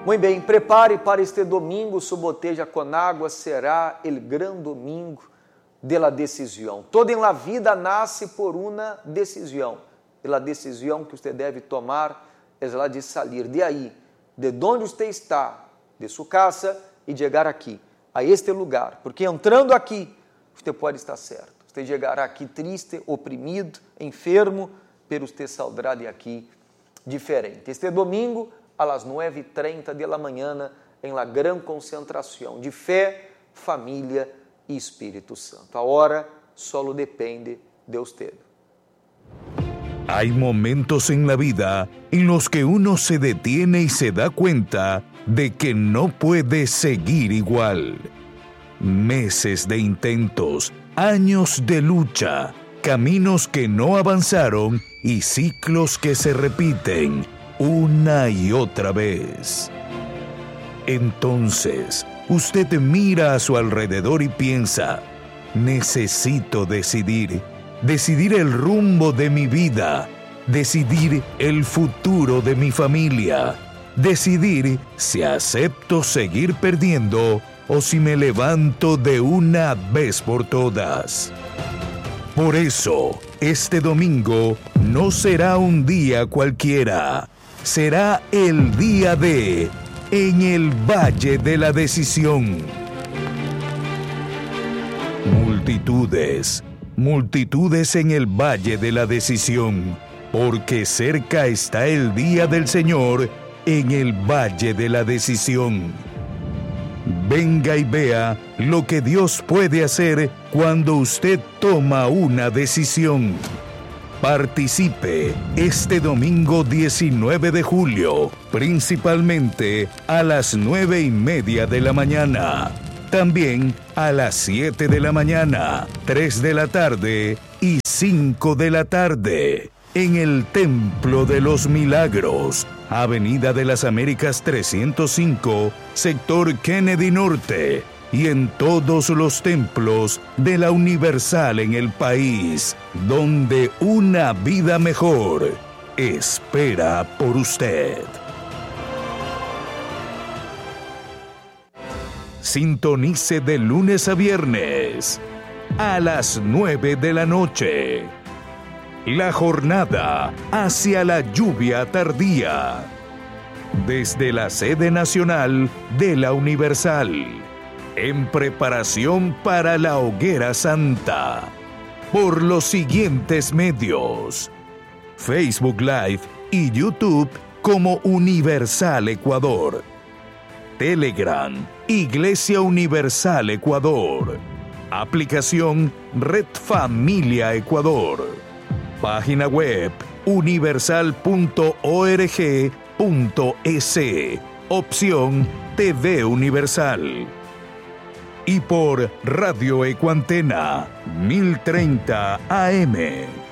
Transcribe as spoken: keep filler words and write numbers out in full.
Muito bem, prepare para este domingo, su botella con agua será el gran domingo de la decisión. Toda en la vida nace por una decisión. E la decisión que usted deve tomar es la de salir de ahí, de donde usted está, de su casa e chegar aqui, a este lugar. Porque entrando aqui, você pode estar certo. Você chegará aqui triste, oprimido, enfermo, pero usted saldrá de aqui diferente. Este domingo, a las nueve e trinta de la mañana, em la gran concentração de fé, família e Espírito Santo. A hora solo depende de usted. Hay momentos en la vida en los que uno se detiene y se da cuenta de que no puede seguir igual. Meses de intentos, años de lucha, caminos que no avanzaron y ciclos que se repiten una y otra vez. Entonces, usted mira a su alrededor y piensa, necesito decidir, decidir el rumbo de mi vida, decidir el futuro de mi familia, decidir si acepto seguir perdiendo o si me levanto de una vez por todas. Por eso, este domingo no será un día cualquiera. Será el día de En el Valle de la Decisión. Multitudes, multitudes en el Valle de la Decisión, porque cerca está el día del Señor en el Valle de la Decisión. Venga y vea lo que Dios puede hacer cuando usted toma una decisión. Participe este domingo diecinueve de julio, principalmente a las nueve y media de la mañana. También a las siete de la mañana, tres de la tarde y cinco de la tarde. En el Templo de los Milagros, Avenida de las Américas trescientos cinco, sector Kennedy Norte. Y en todos los templos de la Universal en el país, donde una vida mejor espera por usted. Sintonice de lunes a viernes a las nueve de la noche. La jornada hacia la lluvia tardía. Desde la sede nacional de la Universal. En preparación para la Hoguera Santa, por los siguientes medios: Facebook Live y YouTube como Universal Ecuador, Telegram, Iglesia Universal Ecuador, aplicación Red Familia Ecuador, página web universal punto org punto es, opción T V Universal. Y por Radio Ecuantena mil treinta A M.